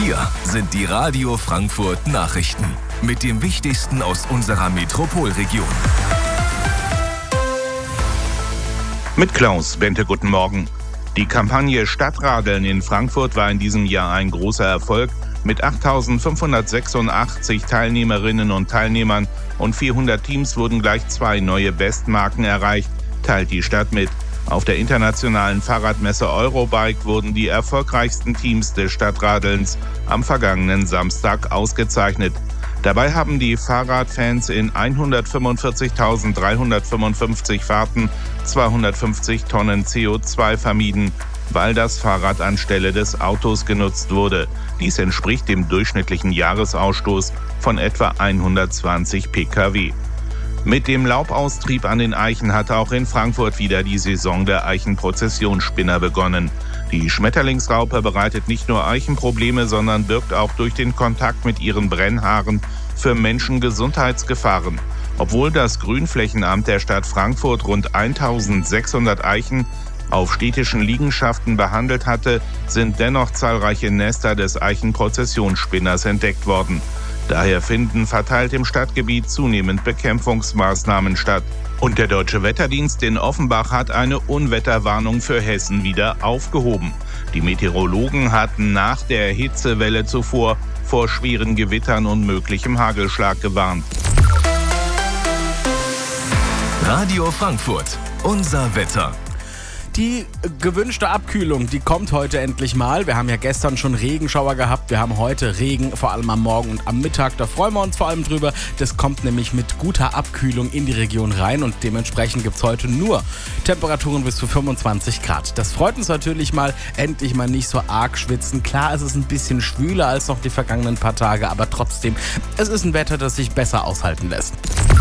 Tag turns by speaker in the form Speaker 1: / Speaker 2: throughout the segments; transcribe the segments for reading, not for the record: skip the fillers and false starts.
Speaker 1: Hier sind die Radio Frankfurt Nachrichten mit dem Wichtigsten aus unserer Metropolregion.
Speaker 2: Mit Klaus Bente, guten Morgen. Die Kampagne Stadtradeln in Frankfurt war in diesem Jahr ein großer Erfolg. Mit 8.586 Teilnehmerinnen und Teilnehmern und 400 Teams wurden gleich 2 neue Bestmarken erreicht, teilt die Stadt mit. Auf der internationalen Fahrradmesse Eurobike wurden die erfolgreichsten Teams des Stadtradelns am vergangenen Samstag ausgezeichnet. Dabei haben die Fahrradfans in 145.355 Fahrten 250 Tonnen CO2 vermieden, weil das Fahrrad anstelle des Autos genutzt wurde. Dies entspricht dem durchschnittlichen Jahresausstoß von etwa 120 Pkw. Mit dem Laubaustrieb an den Eichen hat auch in Frankfurt wieder die Saison der Eichenprozessionsspinner begonnen. Die Schmetterlingsraupe bereitet nicht nur Eichenprobleme, sondern birgt auch durch den Kontakt mit ihren Brennhaaren für Menschen Gesundheitsgefahren. Obwohl das Grünflächenamt der Stadt Frankfurt rund 1.600 Eichen auf städtischen Liegenschaften behandelt hatte, sind dennoch zahlreiche Nester des Eichenprozessionsspinners entdeckt worden. Daher finden verteilt im Stadtgebiet zunehmend Bekämpfungsmaßnahmen statt. Und der Deutsche Wetterdienst in Offenbach hat eine Unwetterwarnung für Hessen wieder aufgehoben. Die Meteorologen hatten nach der Hitzewelle zuvor vor schweren Gewittern und möglichem Hagelschlag gewarnt.
Speaker 1: Radio Frankfurt, unser Wetter.
Speaker 3: Die gewünschte Abkühlung, die kommt heute endlich mal. Wir haben ja gestern schon Regenschauer gehabt. Wir haben heute Regen, vor allem am Morgen und am Mittag. Da freuen wir uns vor allem drüber. Das kommt nämlich mit guter Abkühlung in die Region rein. Und dementsprechend gibt es heute nur Temperaturen bis zu 25 Grad. Das freut uns natürlich mal. Endlich mal nicht so arg schwitzen. Klar, es ist ein bisschen schwüler als noch die vergangenen paar Tage. Aber trotzdem, es ist ein Wetter, das sich besser aushalten lässt.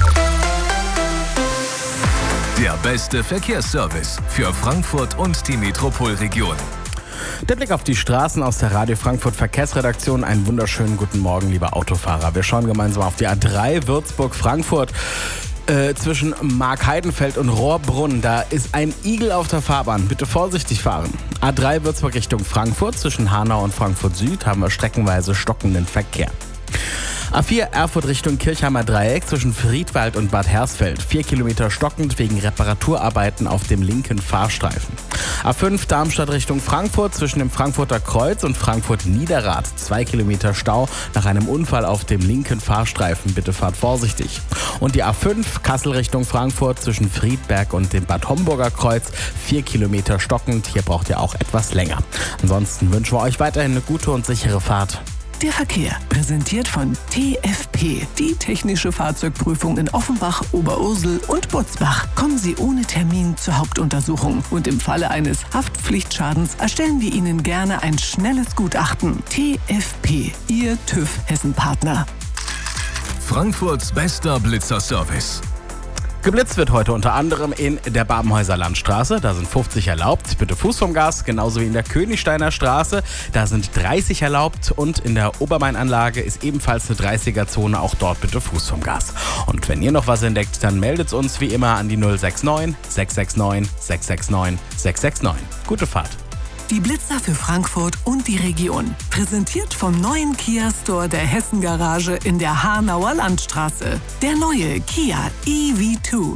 Speaker 1: Der beste Verkehrsservice für Frankfurt und die Metropolregion.
Speaker 3: Der Blick auf die Straßen aus der Radio Frankfurt Verkehrsredaktion. Einen wunderschönen guten Morgen, lieber Autofahrer. Wir schauen gemeinsam auf die A3 Würzburg-Frankfurt. Zwischen Markheidenfeld und Rohrbrunn, da ist ein Igel auf der Fahrbahn. Bitte vorsichtig fahren. A3 Würzburg Richtung Frankfurt. Zwischen Hanau und Frankfurt Süd haben wir streckenweise stockenden Verkehr. A4 Erfurt Richtung Kirchheimer Dreieck zwischen Friedwald und Bad Hersfeld. 4 Kilometer stockend wegen Reparaturarbeiten auf dem linken Fahrstreifen. A5 Darmstadt Richtung Frankfurt zwischen dem Frankfurter Kreuz und Frankfurt Niederrad. 2 Kilometer Stau nach einem Unfall auf dem linken Fahrstreifen. Bitte fahrt vorsichtig. Und die A5 Kassel Richtung Frankfurt zwischen Friedberg und dem Bad Homburger Kreuz. 4 Kilometer stockend. Hier braucht ihr auch etwas länger. Ansonsten wünschen wir euch weiterhin eine gute und sichere Fahrt.
Speaker 4: Der Verkehr, präsentiert von TFP, die technische Fahrzeugprüfung in Offenbach, Oberursel und Butzbach. Kommen Sie ohne Termin zur Hauptuntersuchung und im Falle eines Haftpflichtschadens erstellen wir Ihnen gerne ein schnelles Gutachten. TFP, Ihr TÜV Hessen-Partner.
Speaker 1: Frankfurts bester Blitzerservice.
Speaker 3: Geblitzt wird heute unter anderem in der Babenhäuser Landstraße, da sind 50 erlaubt, bitte Fuß vom Gas, genauso wie in der Königsteiner Straße, da sind 30 erlaubt und in der Obermain-Anlage ist ebenfalls eine 30er-Zone, auch dort bitte Fuß vom Gas. Und wenn ihr noch was entdeckt, dann meldet uns wie immer an die 069 669 669 669. Gute Fahrt.
Speaker 4: Die Blitzer für Frankfurt und die Region. Präsentiert vom neuen Kia-Store der Hessen-Garage in der Hanauer Landstraße. Der neue Kia EV2.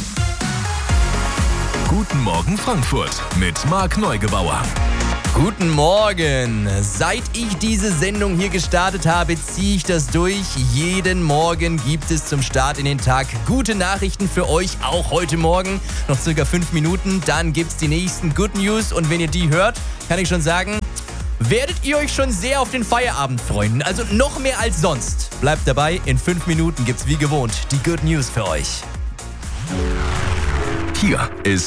Speaker 1: Guten Morgen Frankfurt mit Marc Neugebauer.
Speaker 5: Guten Morgen. Seit ich diese Sendung hier gestartet habe, ziehe ich das durch. Jeden Morgen gibt es zum Start in den Tag gute Nachrichten für euch, auch heute Morgen. Noch circa 5 Minuten, dann gibt es die nächsten Good News. Und wenn ihr die hört, kann ich schon sagen, werdet ihr euch schon sehr auf den Feierabend freuen. Also noch mehr als sonst. Bleibt dabei, in 5 Minuten gibt's wie gewohnt die Good News für euch.
Speaker 1: Hier ist